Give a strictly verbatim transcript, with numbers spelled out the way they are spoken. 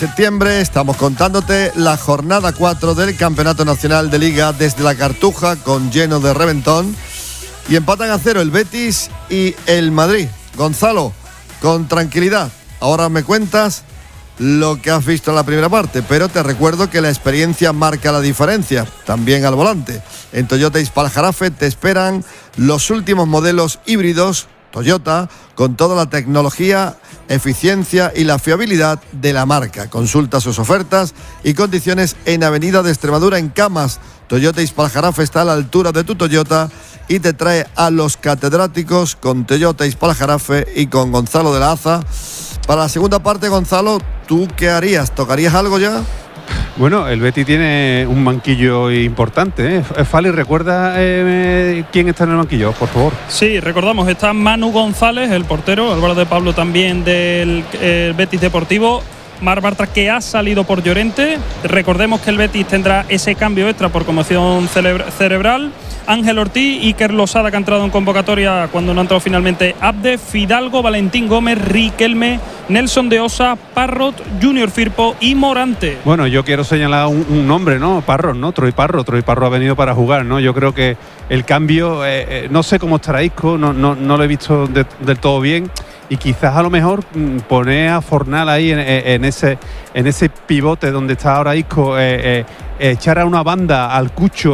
Septiembre estamos contándote la jornada cuatro del Campeonato Nacional de Liga desde la Cartuja con lleno de reventón y empatan a cero el Betis y el Madrid. Gonzalo, con tranquilidad, ahora me cuentas lo que has visto en la primera parte, pero te recuerdo que la experiencia marca la diferencia, también al volante. En Toyota Ispaljarafe te esperan los últimos modelos híbridos Toyota con toda la tecnología, eficiencia y la fiabilidad de la marca. Consulta sus ofertas y condiciones en Avenida de Extremadura en Camas. Toyota Ispaljarafe está a la altura de tu Toyota y te trae a los catedráticos con Toyota Ispaljarafe y con Gonzalo de la Haza. Para la segunda parte, Gonzalo, ¿tú qué harías? ¿Tocarías algo ya? Bueno, el Betis tiene un banquillo importante, ¿eh? Fali, ¿recuerda eh, quién está en el banquillo, por favor? Sí, recordamos, está Manu González, el portero, Álvaro de Pablo también del eh, Betis Deportivo, Marc Bartra, que ha salido por Llorente. Recordemos que el Betis tendrá ese cambio extra por conmoción cerebral. Ángel Ortiz, Iker Losada, que ha entrado en convocatoria cuando no ha entrado finalmente Abde, Fidalgo, Valentín Gómez, Riquelme, Nelson de Osa, Parrot, Junior Firpo y Morante. Bueno, yo quiero señalar un, un nombre, ¿no? Parrot, ¿no? Troy Parrot. Troy Parrot ha venido para jugar, ¿no? Yo creo que el cambio, eh, eh, no sé cómo estará Isco, no, no, no lo he visto de, del todo bien. Y quizás a lo mejor mmm, poner a Fornal ahí en, en, ese, en ese pivote donde está ahora Isco, eh, eh, echar a una banda al Cucho